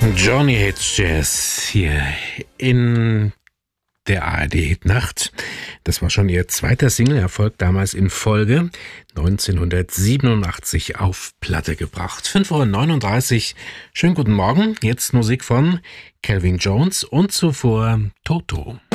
Johnny Hates Jazz hier in der ARD-Hitnacht. Das war schon ihr zweiter Single-Erfolg, damals in Folge, 1987 auf Platte gebracht. 5:39 Uhr, schönen guten Morgen. Jetzt Musik von Calvin Jones und zuvor Toto.